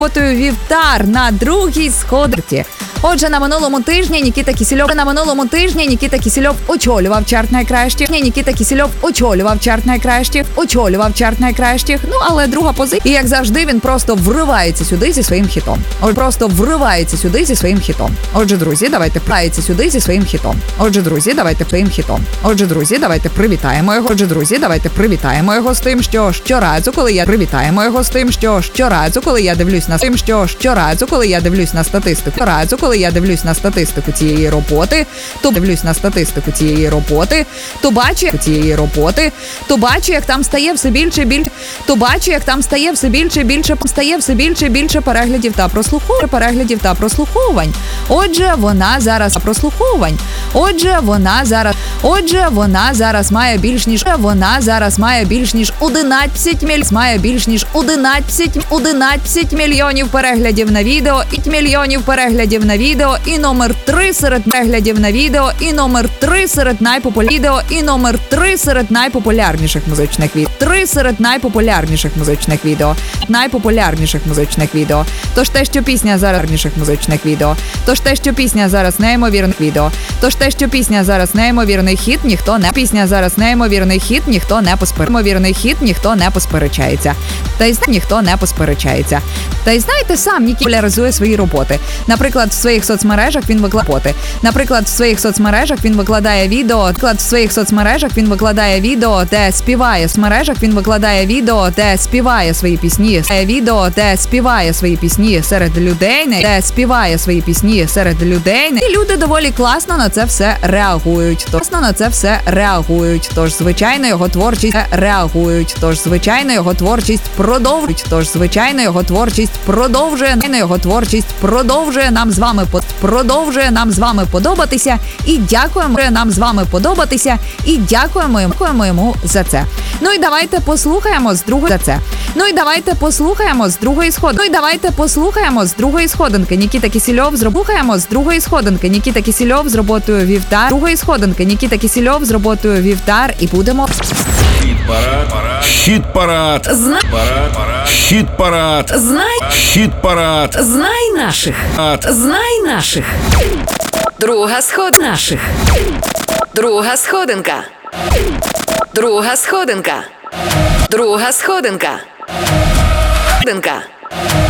Готую вівтар на другій сходинці. Отже, на минулому тижні Нікіта Кісельов очолював чарт найкращих. Ну, але друга позиція. І як завжди, він просто вривається сюди зі своїм хітом. Отже, друзі, давайте привітаємо його з тим, що щоразу, коли я дивлюсь на статистику цієї роботи, то бачу, як там стає все більше переглядів та прослуховувань. Отже, вона зараз має більш ніж 11 мільйонів переглядів на відео, і номер 3 серед найпопулярніших музичних відео. Тож те, що пісня зараз неймовірний хіт, ніхто не посперечається. Та й знаєте, сам Нікіта популяризує свої роботи. Наприклад, в своїх соцмережах він викладає відео, де співає свої пісні серед людей. І люди доволі класно на це все реагують. Тож, звичайно, його творчість продовжує нам з вами подобатися, і дякуємо йому за це. Ну і давайте послухаємо з другої сходинки. Нікіта Кісельов з роботою вівтар, і будемо Хіт-парад. Знай наших. Друга сходинка.